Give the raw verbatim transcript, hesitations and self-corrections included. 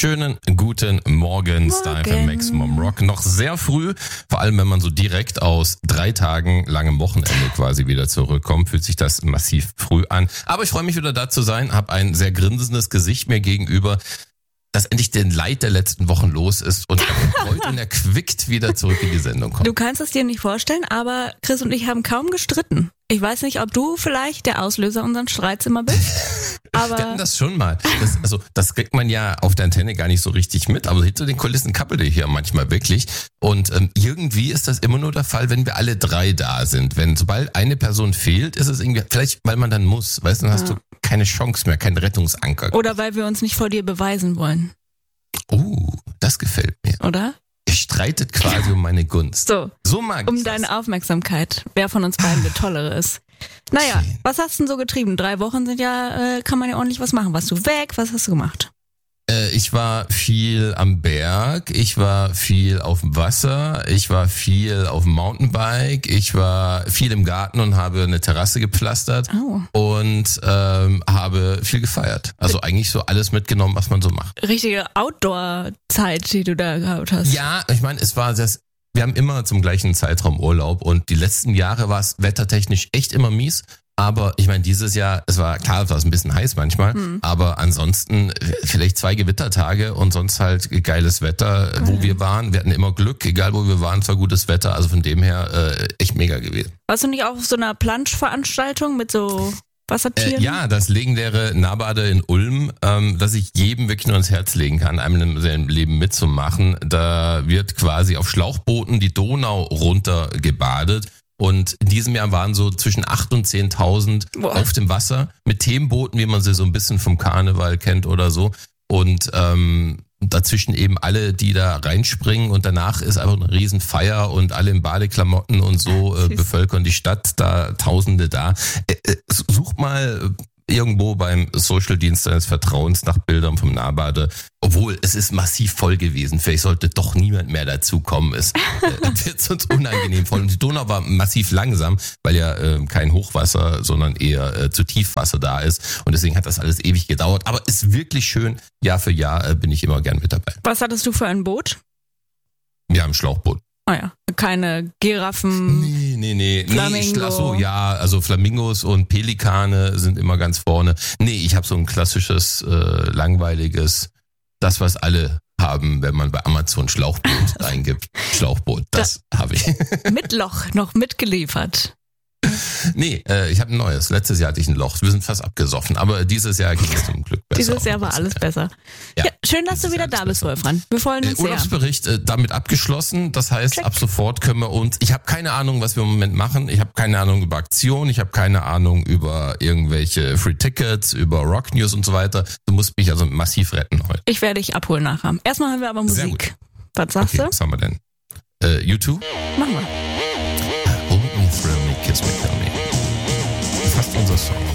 Schönen guten Morgen, Style für Maximum Rock. Noch sehr früh, vor allem wenn man so direkt aus drei Tagen langem Wochenende quasi wieder zurückkommt, fühlt sich das massiv früh an. Aber ich freue mich wieder da zu sein, habe ein sehr grinsendes Gesicht mir gegenüber, dass endlich den Leid der letzten Wochen los ist und erfreut und erquickt wieder zurück in die Sendung kommt. Du kannst es dir nicht vorstellen, aber Chris und ich haben kaum gestritten. Ich weiß nicht, ob du vielleicht der Auslöser unseren Streits immer bist. Aber wir hatten das schon mal. Das, also das kriegt man ja auf der Antenne gar nicht so richtig mit, aber hinter den Kulissen kappelt ihr hier manchmal wirklich. Und ähm, irgendwie ist das immer nur der Fall, wenn wir alle drei da sind. Wenn sobald eine Person fehlt, ist es irgendwie, vielleicht weil man dann muss, weißt du, dann hast ja. du keine Chance mehr, keinen Rettungsanker. Oder weil wir uns nicht vor dir beweisen wollen. Oh, das gefällt mir. Oder? Ihr streitet quasi um meine Gunst. So, so mag um ich deine das. Aufmerksamkeit. Wer von uns beiden der Tollere ist. Naja, Schön. Was hast du denn so getrieben? Drei Wochen sind ja, äh, kann man ja ordentlich was machen. Warst du weg? Was hast du gemacht? Äh, ich war viel am Berg, ich war viel auf dem Wasser, ich war viel auf dem Mountainbike, ich war viel im Garten und habe eine Terrasse gepflastert Oh. und ähm, habe viel gefeiert. Also eigentlich so alles mitgenommen, was man so macht. Richtige Outdoor-Zeit, die du da gehabt hast. Ja, ich meine, es war das. Wir haben immer zum gleichen Zeitraum Urlaub und die letzten Jahre war es wettertechnisch echt immer mies. Aber ich meine, dieses Jahr, es war klar, es war ein bisschen heiß manchmal, mhm. aber ansonsten vielleicht zwei Gewittertage und sonst halt geiles Wetter, Geil. wo wir waren. Wir hatten immer Glück, egal wo wir waren, es war gutes Wetter. Also von dem her äh, echt mega gewesen. Warst du nicht auch auf so einer Planschveranstaltung mit so Wassertieren? Äh, ja, das legendäre Nahbade in Ulm, ähm, das ich jedem wirklich nur ans Herz legen kann, einmal in seinem Leben mitzumachen. Da wird quasi auf Schlauchbooten die Donau runter gebadet. Und in diesem Jahr waren so zwischen acht und zehntausend Boah. auf dem Wasser mit Themenbooten, wie man sie so ein bisschen vom Karneval kennt oder so. Und ähm, dazwischen eben alle, die da reinspringen und danach ist einfach eine Riesenfeier und alle in Badeklamotten und so äh, bevölkern die Stadt, da Tausende da. Äh, äh, such mal irgendwo beim Social-Dienst deines Vertrauens nach Bildern vom Nahbade. Obwohl, es ist massiv voll gewesen. Vielleicht sollte doch niemand mehr dazukommen. Es äh, wird sonst unangenehm voll. Und die Donau war massiv langsam, weil ja äh, kein Hochwasser, sondern eher äh, zu Tiefwasser da ist. Und deswegen hat das alles ewig gedauert. Aber ist wirklich schön. Jahr für Jahr äh, bin ich immer gern mit dabei. Was hattest du für ein Boot? Ja, ein Schlauchboot. Ah ja, keine Giraffen. Nee, nee, nee. Flamingo. nee ach so, ja, also Flamingos und Pelikane sind immer ganz vorne. Nee, ich habe so ein klassisches, äh, langweiliges, das, was alle haben, wenn man bei Amazon Schlauchboot eingibt. Schlauchboot, das da, habe ich. Mit Loch noch mitgeliefert. Nee, äh, ich habe ein neues. Letztes Jahr hatte ich ein Loch. Wir sind fast abgesoffen. Aber dieses Jahr ging es zum Glück besser. Dieses Jahr war alles besser. Ja, ja, schön, dass du wieder da bist, Wolfram. Wir freuen uns äh, Urlaubsbericht äh, damit abgeschlossen. Das heißt, Check. ab sofort können wir uns... Ich habe keine Ahnung, was wir im Moment machen. Ich habe keine Ahnung über Aktionen. Ich habe keine Ahnung über irgendwelche Free Tickets, über Rock News und so weiter. Du musst mich also massiv retten heute. Ich werde dich abholen nachher. Erstmal hören wir aber Musik. Was sagst okay, du? Was haben wir denn? Äh, U zwei? Machen wir. Hold me, thrill me, kiss me, kill me. Fast unser Song.